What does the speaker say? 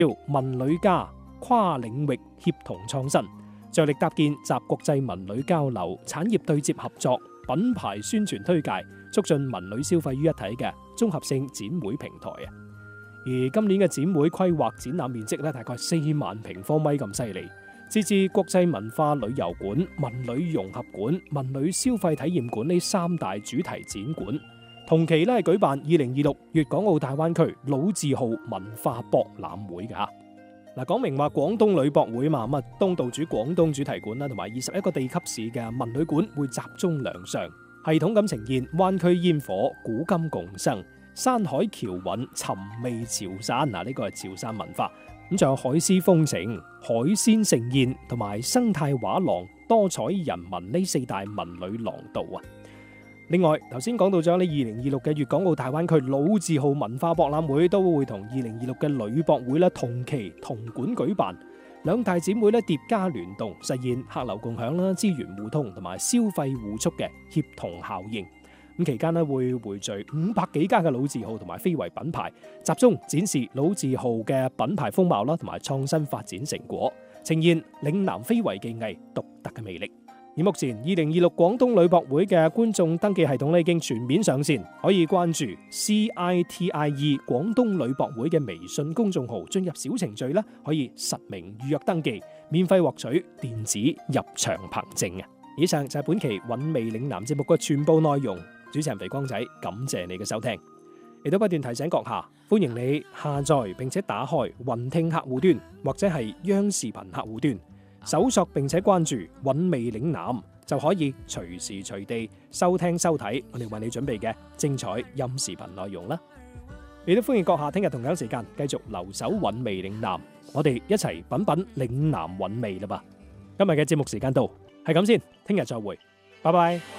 文旅加跨領域協同創新，着力搭建集國際文旅交流、產業對接合作、品牌宣傳推介、促進文旅消費於一體嘅綜合性展會平台啊！而今年嘅展會規劃展覽面積咧，大概4萬平方米咁犀利，設置國際文化旅遊館、文旅融合館、文旅消費體驗館呢3大主題展館。同期咧係舉辦2026粵港澳大灣區老字號文化博覽會㗎。嗱，講明話廣東旅博會嘛，咁啊東道主廣東主題館啦，同埋21個地級市嘅文旅館會集中亮相，系統咁呈現灣區煙火、古今共生、山海僑韻、尋味潮汕。嗱，呢個係潮汕文化。咁仲有海獅風情、海鮮盛宴同埋生態畫廊、多彩人文呢4大文旅廊道啊！另外，頭先講到咗呢2026嘅粵港澳大灣區老字號文化博覽會都會同2026嘅旅博會咧同期同館舉辦，兩大展會咧疊加聯動，實現客流共享啦、資源互通同埋消費互促嘅協同效應。咁期間咧會匯聚500幾家嘅老字號同埋非遺品牌，集中展示老字號嘅品牌風貌啦，同埋創新發展成果，呈現嶺南非遺技藝獨特嘅魅力。而目前2026廣東旅博會嘅觀眾登記系統咧已經全面上線，可以關注 CITIE 廣東旅博會嘅微信公眾號，進入小程序啦，可以實名預約登記，免費獲取電子入場憑證啊！以上就係本期韻味嶺南節目嘅全部內容。主持人肥光仔，感謝你嘅收聽，亦都不斷提醒閣下，歡迎你下載並且打開雲聽客戶端或者係央視頻客戶端，搜索並且關注韻味嶺南，就可以隨時隨地收聽收睇我哋為你準備嘅精彩音視頻內容啦。亦都歡迎閣下聽日同樣時間繼續留守韻味嶺南，我哋一齊品品嶺南韻味啦噃。今日嘅節目時間到，係咁先，聽日再會，拜拜。